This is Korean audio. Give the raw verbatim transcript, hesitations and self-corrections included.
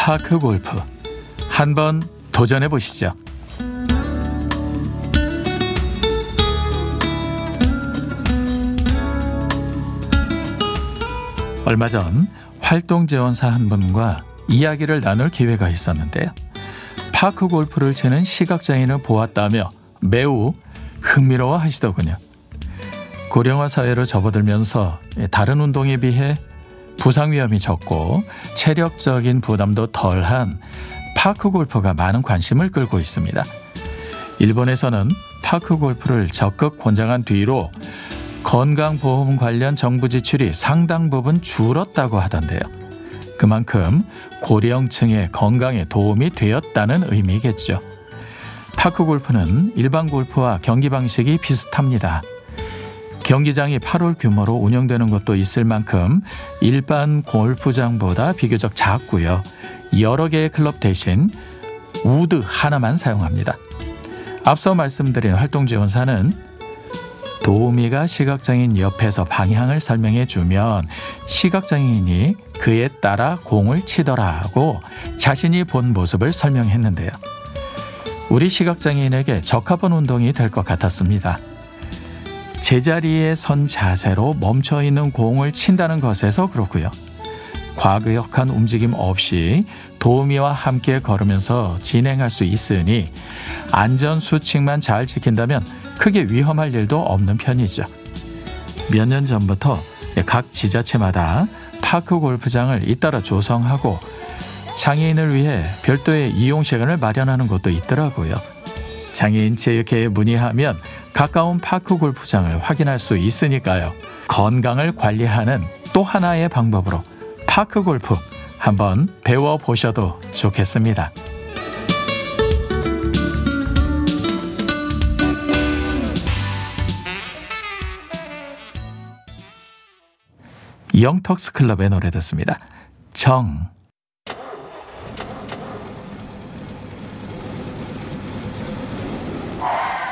파크 골프 한번 도전해 보시죠. 얼마 전 활동 지원사 한 분과 이야기를 나눌 기회가 있었는데요. 파크 골프를 치는 시각장애인을 보았다며 매우 흥미로워 하시더군요. 고령화 사회로 접어들면서 다른 운동에 비해 부상 위험이 적고 체력적인 부담도 덜한 파크 골프가 많은 관심을 끌고 있습니다. 일본에서는 파크 골프를 적극 권장한 뒤로 건강보험 관련 정부 지출이 상당 부분 줄었다고 하던데요. 그만큼 고령층의 건강에 도움이 되었다는 의미겠죠. 파크 골프는 일반 골프와 경기 방식이 비슷합니다. 경기장이 팔 홀 규모로 운영되는 곳도 있을 만큼 일반 골프장보다 비교적 작고요. 여러 개의 클럽 대신 우드 하나만 사용합니다. 앞서 말씀드린 활동지원사는 도우미가 시각장애인 옆에서 방향을 설명해 주면 시각장애인이 그에 따라 공을 치더라고 자신이 본 모습을 설명했는데요. 우리 시각장애인에게 적합한 운동이 될 것 같았습니다. 제자리에 선 자세로 멈춰있는 공을 친다는 것에서 그렇고요. 과격한 움직임 없이 도우미와 함께 걸으면서 진행할 수 있으니 안전수칙만 잘 지킨다면 크게 위험할 일도 없는 편이죠. 몇 년 전부터 각 지자체마다 파크 골프장을 잇따라 조성하고 장애인을 위해 별도의 이용 시간을 마련하는 곳도 있더라고요. 장애인 체육회에 문의하면 가까운 파크 골프장을 확인할 수 있으니까요. 건강을 관리하는 또 하나의 방법으로 파크 골프 한번 배워보셔도 좋겠습니다. 영턱스 클럽의 노래 듣습니다. 정.